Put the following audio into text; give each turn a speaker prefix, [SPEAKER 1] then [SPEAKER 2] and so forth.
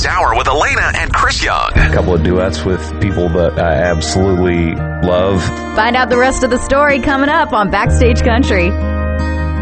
[SPEAKER 1] next hour with Elena and Chris Young.
[SPEAKER 2] A couple of duets with people that I absolutely love.
[SPEAKER 3] Find out the rest of the story coming up on Backstage Country.